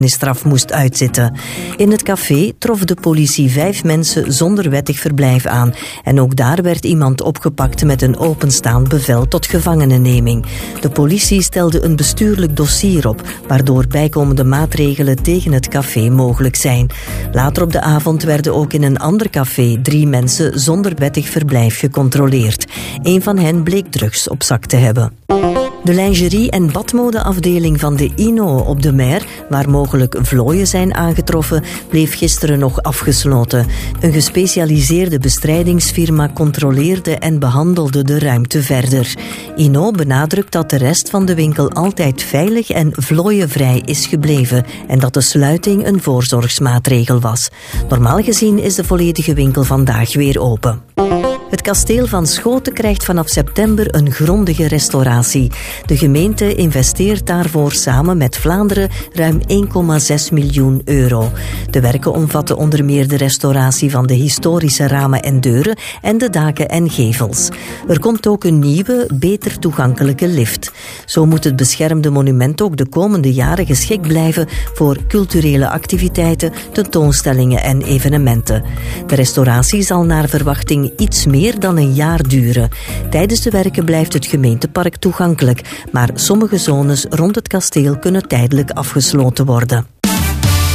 straf moest uitzitten. In het café trof de politie 5 mensen zonder wettig verblijf aan. En ook daar werd iemand opgepakt met een openstaand bevel tot gevangenenneming. De politie stelde een bestuurlijk dossier op, waardoor bijkomende maatregelen tegen het café mogelijk zijn. Later op de avond werden ook in een ander café 3 mensen zonder wettig verblijf gecontroleerd. Een van hen bleek drugs op zak te hebben. De lingerie- en badmodeafdeling van de Ino op de Mer, waar mogelijk vlooien zijn aangetroffen, bleef gisteren nog afgesloten. Een gespecialiseerde bestrijdingsfirma controleerde en behandelde de ruimte verder. Ino benadrukt dat de rest van de winkel altijd veilig en vlooienvrij is gebleven en dat de sluiting een voorzorgsmaatregel was. Normaal gezien is de volledige winkel vandaag weer open. Het kasteel van Schoten krijgt vanaf september een grondige restauratie. De gemeente investeert daarvoor samen met Vlaanderen ruim 1,6 miljoen euro. De werken omvatten onder meer de restauratie van de historische ramen en deuren en de daken en gevels. Er komt ook een nieuwe, beter toegankelijke lift. Zo moet het beschermde monument ook de komende jaren geschikt blijven voor culturele activiteiten, tentoonstellingen en evenementen. De restauratie zal naar verwachting iets meer dan een jaar duren. Tijdens de werken blijft het gemeentepark toegankelijk, maar sommige zones rond het kasteel kunnen tijdelijk afgesloten worden.